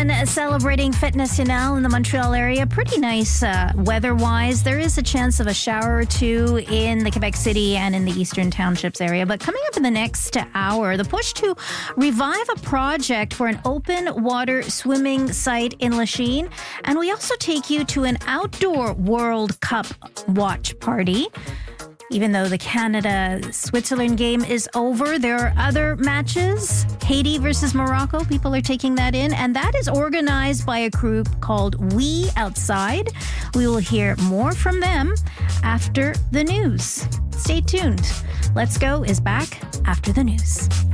everyone celebrating Fête Nationale in the Montreal area. Pretty nice weather-wise. There is a chance of a shower or two in the Quebec City and in the Eastern Townships area. But coming up in the next hour, the push to revive a project for an open water swimming site in Lachine. And we also take you to an outdoor World Cup watch party. Even though the Canada-Switzerland game is over, there are other matches. Haiti versus Morocco, people are taking that in. And that is organized by a group called We Outside. We will hear more from them after the news. Stay tuned. Let's Go is back after the news.